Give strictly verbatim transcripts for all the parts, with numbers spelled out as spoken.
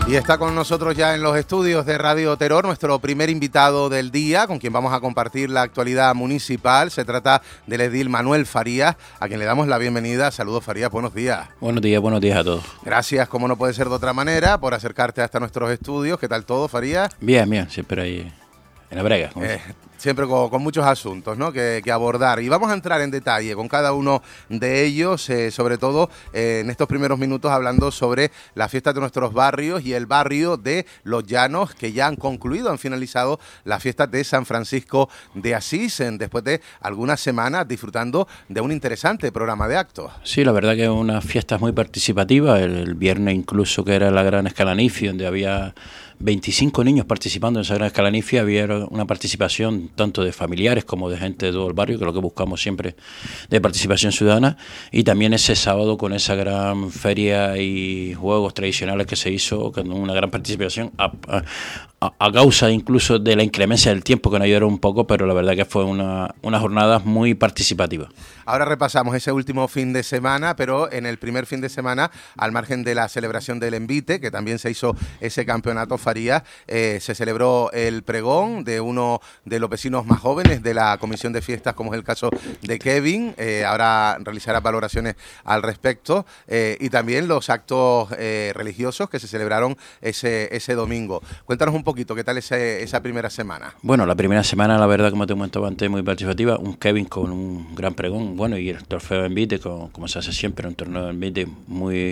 Y está con nosotros ya en los estudios de Radio Terror nuestro primer invitado del día, con quien vamos a compartir la actualidad municipal. Se trata del edil Manuel Farías, a quien le damos la bienvenida. Saludos, Farías, buenos días. Buenos días, buenos días a todos. Gracias, como no puede ser de otra manera, por acercarte hasta nuestros estudios. ¿Qué tal todo, Farías? Bien, bien, siempre ahí en la brega. Eh, siempre con, con muchos asuntos, ¿no?, que, que abordar. Y vamos a entrar en detalle con cada uno de ellos, eh, sobre todo eh, en estos primeros minutos hablando sobre las fiestas de nuestros barrios y el barrio de Los Llanos, que ya han concluido, han finalizado las fiestas de San Francisco de Asís, en, después de algunas semanas disfrutando de un interesante programa de actos. Sí, la verdad que unas fiestas muy participativas. El, el viernes incluso, que era la Gran Escalanifi, donde había veinticinco niños participando en esa Gran Escalanifi, había una participación tanto de familiares como de gente de todo el barrio, que es lo que buscamos siempre, de participación ciudadana. Y también ese sábado con esa gran feria y juegos tradicionales que se hizo, con una gran participación a, a, a causa incluso de la inclemencia del tiempo, que nos ayudó un poco, pero la verdad que fue una, una jornada muy participativa. Ahora repasamos ese último fin de semana, pero en el primer fin de semana, al margen de la celebración del Envite, que también se hizo ese campeonato Farías, eh, se celebró el pregón de uno de los vecinos más jóvenes de la Comisión de Fiestas, como es el caso de Kevin. Eh, ahora realizará valoraciones al respecto, eh, y también los actos eh, religiosos que se celebraron ese, ese domingo. Cuéntanos un poquito, ¿qué tal ese, esa primera semana? Bueno, la primera semana, la verdad, como te comentaba antes, muy participativa. Un Kevin con un gran pregón, bueno, y el trofeo de Envite, como, como se hace siempre, un torneo de Envite muy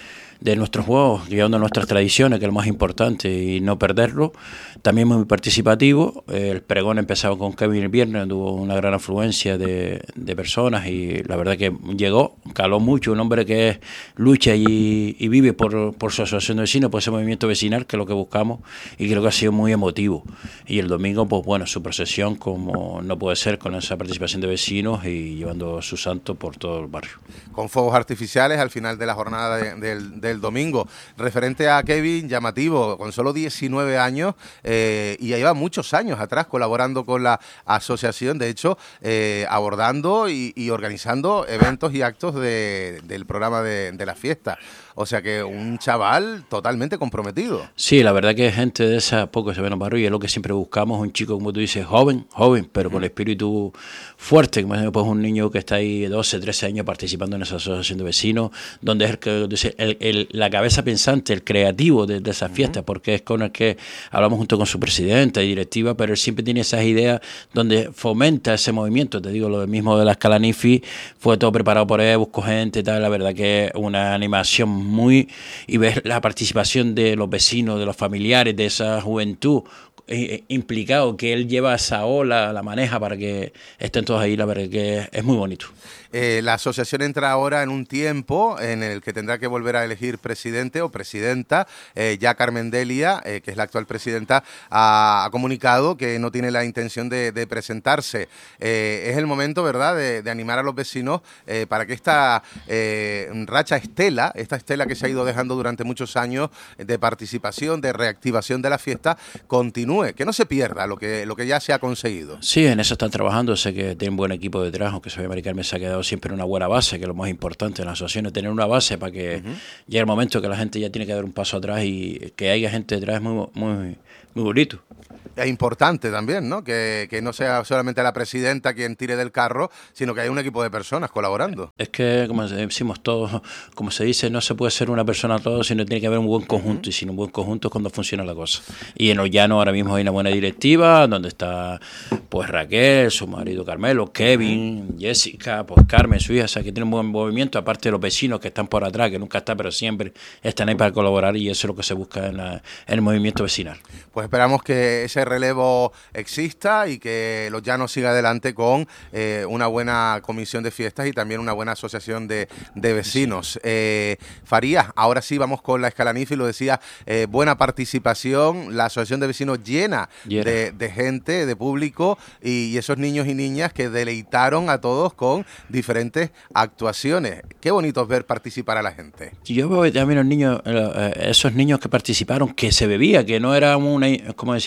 de nuestros juegos, llevando nuestras tradiciones, que es lo más importante, y no perderlo. También muy participativo. El pregón empezaba con Kevin el viernes, tuvo una gran afluencia de, de personas, y la verdad que llegó, caló mucho, un hombre que lucha y, y vive por, por su asociación de vecinos, por ese movimiento vecinal, que es lo que buscamos, y creo que ha sido muy emotivo. Y el domingo, pues bueno, su procesión, como no puede ser, con esa participación de vecinos y llevando su santo por todo el barrio. Con fuegos artificiales al final de la jornada de, del, del domingo. Referente a Kevin, llamativo, con solo diecinueve años, eh, y ya lleva muchos años atrás colaborando con la asociación, de hecho, eh, abordando y, y organizando eventos y actos de, del programa de, de la fiesta. O sea que un chaval totalmente comprometido. Sí, la verdad que gente de esa poco se ve en los barrios, y es lo que siempre buscamos, un chico, como tú dices, joven, joven, pero con espíritu fuerte, como pues un niño que está ahí doce, trece años participando en esa asociación de vecinos, donde es el que dice, el, el, la cabeza pensante, el creativo de, de esas fiestas, porque es con el que hablamos junto con su presidenta y directiva, pero él siempre tiene esas ideas donde fomenta ese movimiento. Te digo, lo mismo de la Escalanifi, fue todo preparado por él, buscó gente y tal. La verdad que es una animación muy, y ver la participación de los vecinos, de los familiares, de esa juventud eh, implicado, que él lleva esa ola, la maneja para que estén todos ahí. La verdad que es muy bonito. Eh, la asociación entra ahora en un tiempo en el que tendrá que volver a elegir presidente o presidenta. Eh, ya Carmen Delia, eh, que es la actual presidenta, ha, ha comunicado que no tiene la intención de, de presentarse. Eh, es el momento, ¿verdad?, de, de animar a los vecinos eh, para que esta eh, racha estela, esta estela que se ha ido dejando durante muchos años de participación, de reactivación de la fiesta, continúe, que no se pierda lo que, lo que ya se ha conseguido. Sí, en eso están trabajando. Sé que tienen un buen equipo detrás, aunque se ve Mari Carmen se ha quedado siempre una buena base, que es lo más importante en las asociaciones, tener una base para que uh-huh. llegue el momento que la gente ya tiene que dar un paso atrás, y que haya gente detrás es muy, muy, muy bonito. Es importante también, ¿no?, que, que no sea solamente la presidenta quien tire del carro, sino que haya un equipo de personas colaborando. Es que, como decimos todos, como se dice, no se puede ser una persona todo, sino tiene que haber un buen conjunto, uh-huh. y sin un buen conjunto es cuando funciona la cosa. Y en Los Llanos ahora mismo hay una buena directiva, donde está pues Raquel, su marido Carmelo, Kevin, Jessica, pues Carmen, su hija, o sea que tiene un buen movimiento, aparte de los vecinos que están por atrás, que nunca están, pero siempre están ahí para colaborar, y eso es lo que se busca en, la, en el movimiento vecinal. Pues esperamos que ese relevo exista y que Los Llanos siga adelante con eh, una buena comisión de fiestas y también una buena asociación de, de vecinos. Eh, Farías, ahora sí vamos con la Escalanifi, lo decía, eh, buena participación, la asociación de vecinos llena yeah. de, de gente, de público, y, y esos niños y niñas que deleitaron a todos con diferentes actuaciones. Qué bonito es ver participar a la gente. Yo veo también los niños, esos niños que participaron, que se bebía, que no era una, como decimos,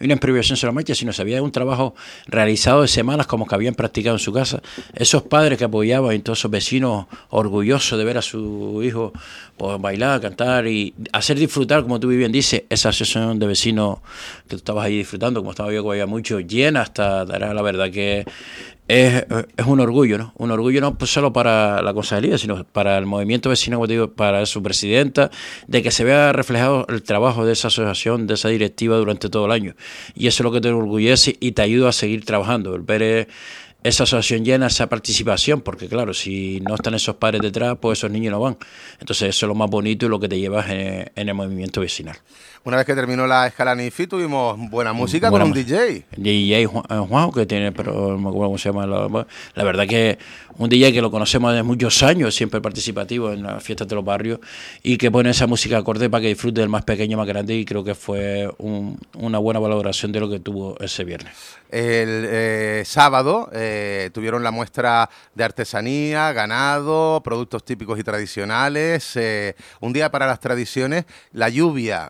una improvisación solamente, sino se había un trabajo realizado de semanas como que habían practicado en su casa. Esos padres que apoyaban y todos esos vecinos orgullosos de ver a su hijo pues, bailar, cantar y hacer disfrutar, como tú bien dices, esa asociación de vecinos que tú estabas ahí disfrutando, como estaba yo, que había mucho, llena hasta, dará la verdad que es, es un orgullo, ¿no? Un orgullo no solo para la concejalía, sino para el movimiento vecino, como te digo, para su presidenta, de que se vea reflejado el trabajo de esa asociación, de esa directiva durante todo el año. Y eso es lo que te enorgullece y te ayuda a seguir trabajando, el ver esa asociación llena, esa participación, porque claro, si no están esos padres detrás, pues esos niños no van. Entonces eso es lo más bonito y lo que te llevas en, en el movimiento vecinal. Una vez que terminó la escala Nifi, tuvimos buena música buena con un D J. D J Juan, que tiene, pero no me acuerdo cómo se llama. La, la verdad que un D J que lo conocemos desde muchos años, siempre participativo en las fiestas de los barrios y que pone esa música acorde para que disfrute del más pequeño, más grande, y creo que fue un, una buena valoración de lo que tuvo ese viernes. El eh, sábado eh, tuvieron la muestra de artesanía, ganado, productos típicos y tradicionales, eh, un día para las tradiciones. La lluvia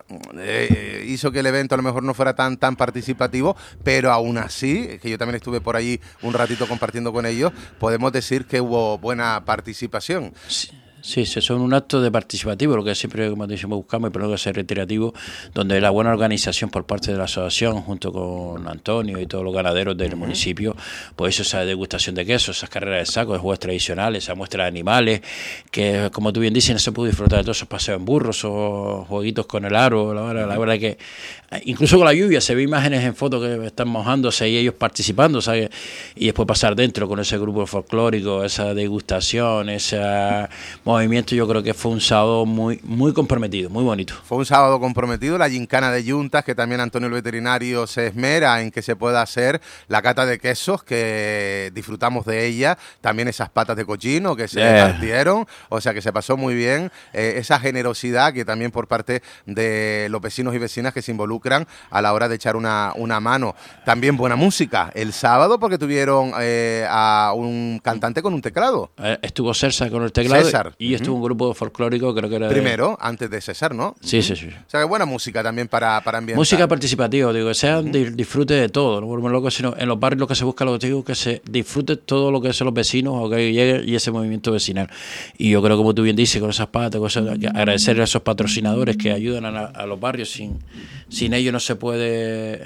eh, hizo que el evento a lo mejor no fuera tan, tan participativo, pero aún así, que yo también estuve por allí un ratito compartiendo con ellos, podemos decir que hubo buena participación. Sí. Sí, sí, son un acto de participativo, lo que siempre, como decimos, buscamos, pero que ser reiterativo, donde la buena organización por parte de la asociación, junto con Antonio y todos los ganaderos del uh-huh. municipio, pues eso, esa degustación de quesos, esas carreras de sacos, de juegos tradicionales, esa muestra de animales, que como tú bien dices, no se pudo disfrutar de todos esos paseos en burros o jueguitos con el aro, la verdad, la verdad que incluso con la lluvia se ve imágenes en fotos que están mojándose y ellos participando, ¿sabes? Y después pasar dentro con ese grupo folclórico, esa degustación, esa movimiento, yo creo que fue un sábado muy muy comprometido, muy bonito. Fue un sábado comprometido, la gincana de yuntas, que también Antonio el veterinario se esmera en que se pueda hacer, la cata de quesos, que disfrutamos de ella, también esas patas de cochino que se yeah. partieron, o sea que se pasó muy bien, eh, esa generosidad que también por parte de los vecinos y vecinas que se involucran a la hora de echar una, una mano. También buena música el sábado, porque tuvieron eh, a un cantante con un teclado. Eh, estuvo César con el teclado. César. Y estuvo uh-huh. un grupo folclórico, creo que era... Primero, de... antes de César, ¿no? Sí, sí, sí. O sea, que buena música también para, para ambientar. Música participativa, digo, que sea uh-huh. disfrute de todo, no volvemos locos, sino en los barrios lo que se busca, lo que digo, que se disfrute todo lo que son los vecinos, o que llegue y ese movimiento vecinal. Y yo creo, como tú bien dices, con esas patas, cosas, agradecer a esos patrocinadores que ayudan a, a los barrios. Sin, sin ellos no se puede...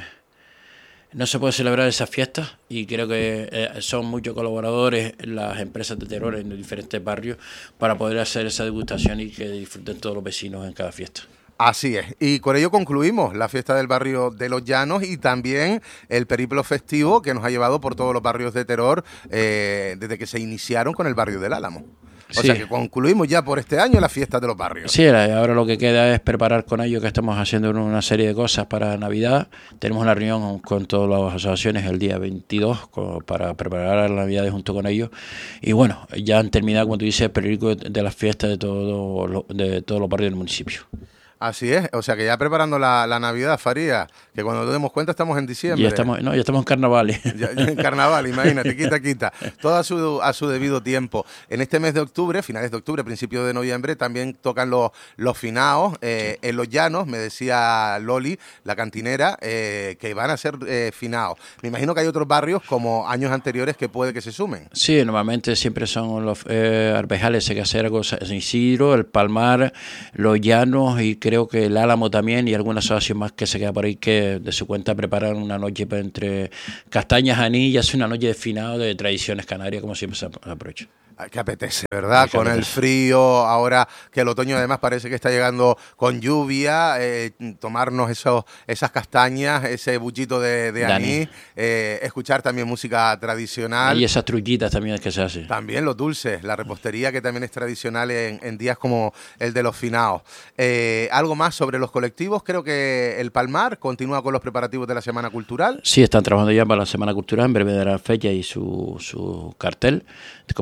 No se puede celebrar esas fiestas, y creo que eh, son muchos colaboradores las empresas de terror en los diferentes barrios para poder hacer esa degustación y que disfruten todos los vecinos en cada fiesta. Así es, y con ello concluimos la fiesta del barrio de Los Llanos y también el periplo festivo que nos ha llevado por todos los barrios de Teror eh, desde que se iniciaron con el barrio del Álamo. O sí. sea que concluimos ya por este año la fiesta de los barrios. Sí, ahora lo que queda es preparar con ellos, que estamos haciendo una serie de cosas para Navidad. Tenemos una reunión con todas las asociaciones el día veintidós para preparar la Navidad junto con ellos. Y bueno, ya han terminado, como tú dices, el periódico de las fiestas de, todo, de todos los barrios del municipio. Así es, o sea que ya preparando la, la Navidad, Faría, que cuando nos demos cuenta estamos en diciembre. Ya estamos, no, ya estamos en carnaval. Ya, ya en carnaval, imagínate, quita, quita. Todo a su, a su debido tiempo. En este mes de octubre, finales de octubre, principios de noviembre, también tocan los, los finaos eh, en Los Llanos, me decía Loli, la cantinera, eh, que van a ser eh, finaos. Me imagino que hay otros barrios, como años anteriores, que puede que se sumen. Sí, normalmente siempre son los eh, Arbejales, Secasera, San Isidro, El Palmar, Los Llanos y creo que el Álamo también, y alguna asociación más que se queda por ahí que de su cuenta preparan una noche entre castañas, anís, y hace una noche de finado de tradiciones canarias, como siempre se aprovecha. Que apetece, ¿verdad? Con el frío, ahora que el otoño además parece que está llegando con lluvia, eh, tomarnos esos, esas castañas, ese buchito de, de anís, eh, escuchar también música tradicional. Y esas trullitas también que se hacen. También los dulces, la repostería que también es tradicional en, en días como el de los finaos. Eh, algo más sobre los colectivos, creo que el Palmar continúa con los preparativos de la Semana Cultural. Sí, están trabajando ya para la Semana Cultural, en breve de la fecha y su, su cartel. Como siempre,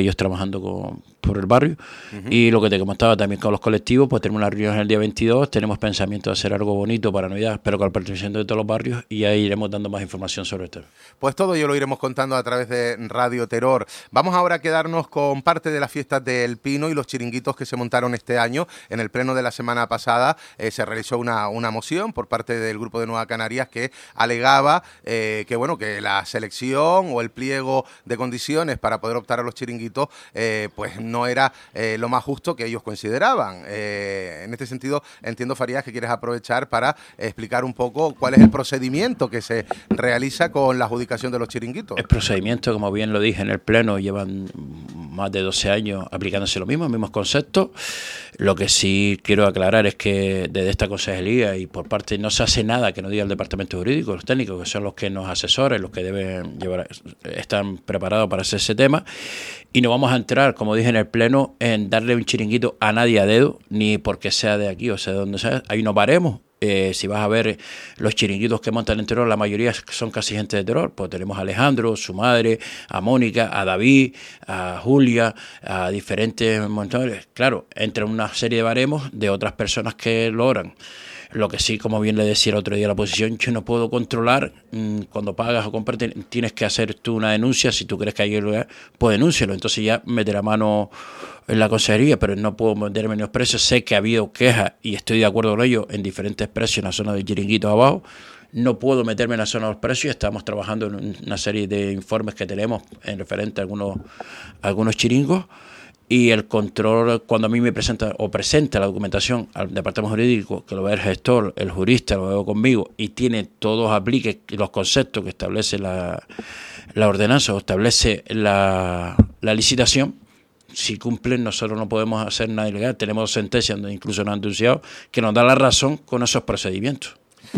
ellos trabajando con, por el barrio. Uh-huh. Y lo que te comentaba también con los colectivos, pues tenemos una reunión el día veintidós, tenemos pensamiento de hacer algo bonito para Navidad, pero con el perteneciente de todos los barrios, y ahí iremos dando más información sobre esto. Pues todo ello lo iremos contando a través de Radio Terror. Vamos ahora a quedarnos con parte de las fiestas del Pino y los chiringuitos que se montaron este año. En el pleno de la semana pasada eh, se realizó una, una moción por parte del Grupo de Nueva Canarias que alegaba eh, que bueno que la selección o el pliego de condiciones para poder optar a los chiringuitos eh, pues no era eh, lo más justo que ellos consideraban. Eh, en este sentido, entiendo, Farías, que quieres aprovechar para explicar un poco cuál es el procedimiento que se realiza con la adjudicación de los chiringuitos. El procedimiento, como bien lo dije en el pleno, llevan más de doce años aplicándose lo mismo, los mismos conceptos. Lo que sí quiero aclarar es que desde esta consejería y por parte no se hace nada que no diga el departamento jurídico, los técnicos, que son los que nos asesoren, los que deben llevar, están preparados para hacer ese tema. Y no vamos a entrar, como dije en el pleno, en darle un chiringuito a nadie a dedo, ni porque sea de aquí o sea de donde sea. Ahí nos paremos. Eh, si vas a ver los chiringuitos que montan en Terror, la mayoría son casi gente de Terror. Pues tenemos a Alejandro, su madre, a Mónica, a David, a Julia, a diferentes montones. Claro, entre una serie de baremos de otras personas que lo oran. Lo que sí, como bien le decía el otro día la oposición, yo no puedo controlar mmm, cuando pagas o compras, tienes que hacer tú una denuncia. Si tú crees que hay lugar, pues denúncialo. Entonces ya mete la mano en la consejería, pero no puedo meterme en los precios. Sé que ha habido quejas y estoy de acuerdo con ello en diferentes precios en la zona de chiringuitos abajo. No puedo meterme en la zona de los precios. Estamos trabajando en una serie de informes que tenemos en referente a algunos, a algunos chiringos. Y el control, cuando a mí me presenta o presenta la documentación al departamento jurídico, que lo ve el gestor, el jurista, lo veo conmigo, y tiene todos apliques los conceptos que establece la, la ordenanza o establece la, la licitación, si cumplen, nosotros no podemos hacer nada ilegal. Tenemos sentencias donde incluso nos han denunciado que nos da la razón con esos procedimientos.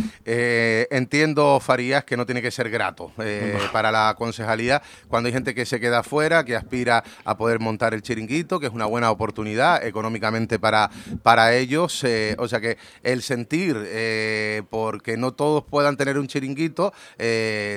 Eh, entiendo, Farías, que no tiene que ser grato eh, no. para la concejalía cuando hay gente que se queda fuera, que aspira a poder montar el chiringuito, que es una buena oportunidad económicamente para, para ellos. Eh, o sea que el sentir, eh, porque no todos puedan tener un chiringuito, eh,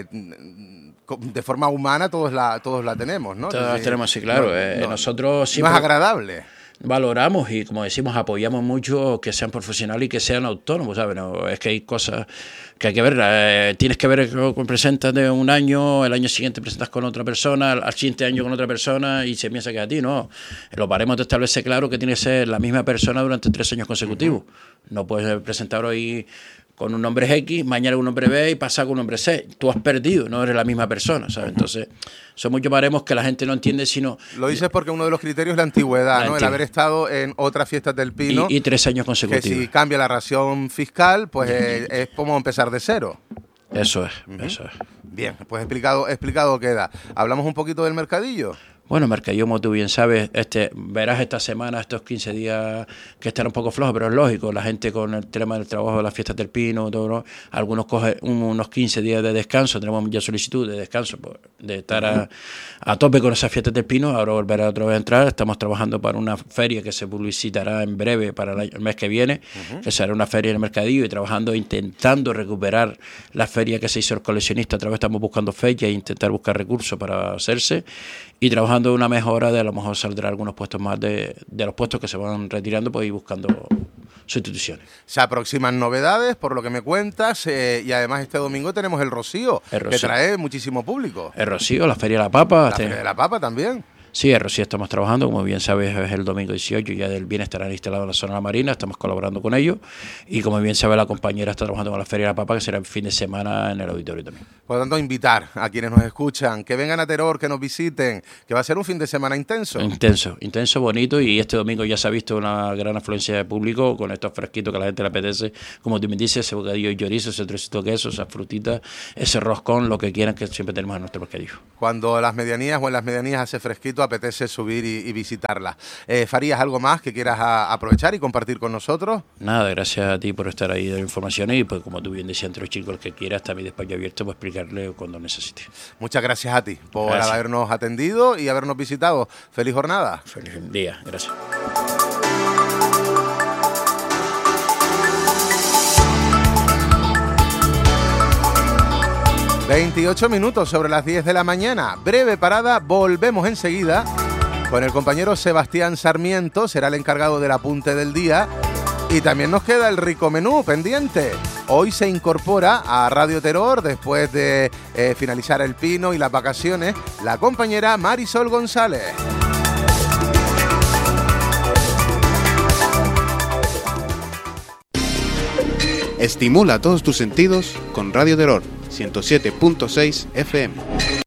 de forma humana todos la, todos la tenemos, ¿no? Todos la tenemos, sí, claro. No, eh, no, nosotros siempre... No es agradable. Valoramos y, como decimos, apoyamos mucho que sean profesionales y que sean autónomos, ¿sabes? No, es que hay cosas que hay que ver. Eh, tienes que ver que presentas de un año, el año siguiente presentas con otra persona, al siguiente año con otra persona y se piensa que a ti, no. Lo paremos de establece claro que tiene que ser la misma persona durante tres años consecutivos. No puedes presentar hoy con un nombre X, mañana con un nombre B y pasar con un nombre C. Tú has perdido, no eres la misma persona, ¿sabes? Entonces, son muchos baremos que la gente no entiende, sino... Lo dices porque uno de los criterios es la antigüedad, la ¿no? Antigüedad. El haber estado en otras fiestas del Pino. Y, y tres años consecutivos. Que si cambia la ración fiscal, pues es, es como empezar de cero. Eso es, uh-huh. eso es. Bien, pues explicado, explicado queda. ¿Hablamos un poquito del mercadillo? Bueno, mercadillo, como tú bien sabes, este, verás esta semana, estos quince días que están un poco flojos, pero es lógico, la gente con el tema del trabajo de las fiestas del Pino, todo, ¿no? Algunos cogen unos quince días de descanso, tenemos ya solicitud de descanso, pues, de estar a, a tope con esas fiestas del Pino, ahora volverá otra vez a entrar, estamos trabajando para una feria que se publicitará en breve para el, año, el mes que viene, uh-huh. que será una feria en el mercadillo, y trabajando, intentando recuperar la feria que se hizo el coleccionista, otra vez estamos buscando fechas e intentar buscar recursos para hacerse, y trabajando una mejora de a lo mejor saldrá algunos puestos más de, de los puestos que se van retirando, pues ir buscando sustituciones. Se aproximan novedades, por lo que me cuentas, eh, y además este domingo tenemos el Rocío, el Rocío, que trae muchísimo público. El Rocío, la Feria de la Papa. La Feria de la Papa también. Sí, el Rocío estamos trabajando, como bien sabes, es el domingo dieciocho, ya del bien estarán instalados en la zona de la Marina, estamos colaborando con ellos, y como bien sabe la compañera está trabajando con la Feria de la Papa, que será el fin de semana en el auditorio también. Por lo tanto, invitar a quienes nos escuchan, que vengan a Terror, que nos visiten, que va a ser un fin de semana intenso. Intenso, intenso, bonito, y este domingo ya se ha visto una gran afluencia de público con estos fresquitos que a la gente le apetece, como tú me dices, ese bocadillo de chorizo, ese trocito de queso, esas frutitas, ese roscón, lo que quieran, que siempre tenemos en nuestro mercadillo. Cuando las medianías o en las medianías hace fresquito, apetece subir y, y visitarla. Eh, ¿Farías algo más que quieras a, aprovechar y compartir con nosotros? Nada, gracias a ti por estar ahí de informaciones y pues como tú bien decías, entre los chicos, el que quiera, está mi despacho abierto para explicarle cuando necesite. Muchas gracias a ti por gracias. habernos atendido y habernos visitado. Feliz jornada. Feliz día, gracias. veintiocho minutos sobre las diez de la mañana. Breve parada, volvemos enseguida Con el compañero Sebastián Sarmiento, será el encargado del apunte del día. Y también nos queda el rico menú pendiente. Hoy se incorpora a Radio Terror, después de eh, finalizar el pino y las vacaciones, la compañera Marisol González. Estimula todos tus sentidos con Radio Terror, ciento siete punto seis F M.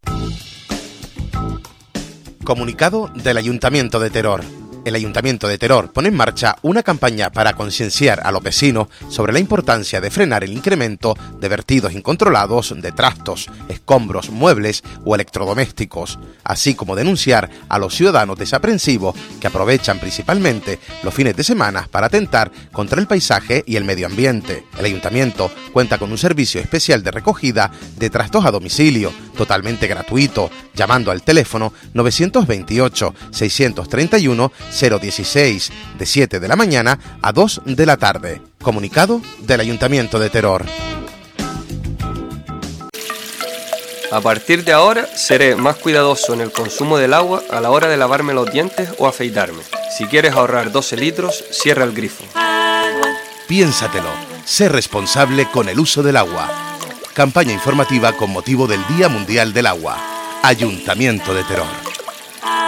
Comunicado del Ayuntamiento de Terror. El Ayuntamiento de Terror pone en marcha una campaña para concienciar a los vecinos sobre la importancia de frenar el incremento de vertidos incontrolados de trastos, escombros, muebles o electrodomésticos, así como denunciar a los ciudadanos desaprensivos que aprovechan principalmente los fines de semana para atentar contra el paisaje y el medio ambiente. El Ayuntamiento cuenta con un servicio especial de recogida de trastos a domicilio, totalmente gratuito, llamando al teléfono nueve dos ocho, seis tres uno, cero dieciséis, de siete de la mañana a dos de la tarde. Comunicado del Ayuntamiento de Terror. A partir de ahora seré más cuidadoso en el consumo del agua a la hora de lavarme los dientes o afeitarme. Si quieres ahorrar doce litros, cierra el grifo. Piénsatelo. Sé responsable con el uso del agua. Campaña informativa con motivo del Día Mundial del Agua. Ayuntamiento de Terror.